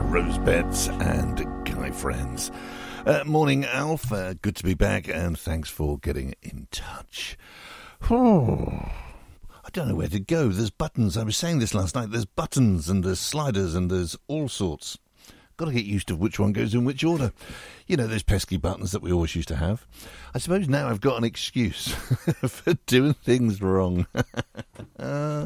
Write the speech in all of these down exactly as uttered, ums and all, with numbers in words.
Rosebeds and Guy Friends. Uh, morning, Alf. Uh, good to be back, and thanks for getting in touch. Oh, I don't know where to go. There's buttons. I was saying this last night. There's buttons, and there's sliders, and there's all sorts. Got to get used to which one goes in which order. You know, those pesky buttons that we always used to have. I suppose now I've got an excuse for doing things wrong. uh,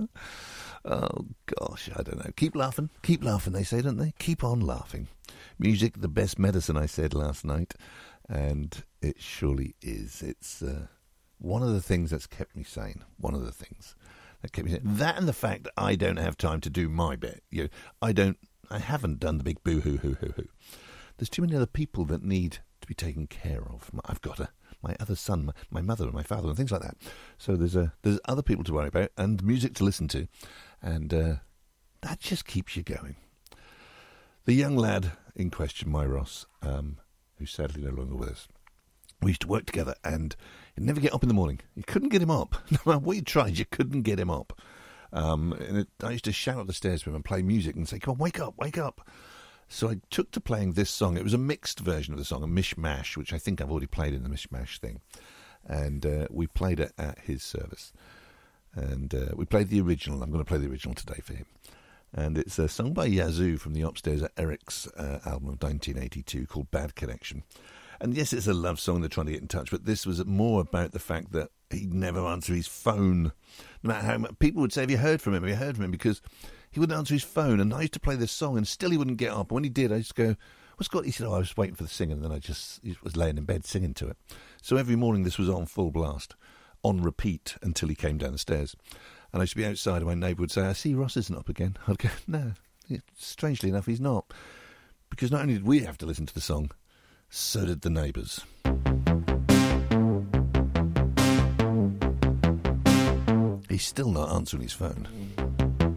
oh, gosh, I don't know. Keep laughing. Keep laughing, they say, don't they? Keep on laughing. Music, the best medicine, I said last night. And it surely is. It's uh, one of the things that's kept me sane. One of the things that kept me sane. That and the fact that I don't have time to do my bit. You know, I don't. I haven't done the big boo-hoo-hoo-hoo-hoo. There's too many other people that need to be taken care of. I've got a, my other son, my, my mother and my father and things like that. So there's a, there's other people to worry about and music to listen to. And uh, that just keeps you going. The young lad in question, my Ross, um, who's sadly no longer with us, we used to work together and he'd never get up in the morning. You couldn't get him up. No matter what you tried, you couldn't get him up. Um, and it, I used to shout up the stairs to him and play music and say, come on, wake up, wake up. So I took to playing this song. It was a mixed version of the song, a mishmash, which I think I've already played in the mishmash thing. And uh, we played it at his service. And uh, we played the original. I'm going to play the original today for him. And it's a song by Yazoo from the Upstairs at Eric's uh, album of nineteen eighty-two called Bad Connection. And yes, it's a love song, they're trying to get in touch, but this was more about the fact that he'd never answer his phone. No matter how much, people would say, have you heard from him? Have you heard from him? Because he wouldn't answer his phone, and I used to play this song, and still he wouldn't get up. And when he did, I used to go, what's got? He said, oh, I was waiting for the singer, and then I just he was laying in bed singing to it. So every morning this was on full blast, on repeat, until he came down the stairs. And I used to be outside, and my neighbour would say, I see Ross isn't up again. I'd go, no, strangely enough, he's not. Because not only did we have to listen to the song, so did the neighbours. He's still not answering his phone.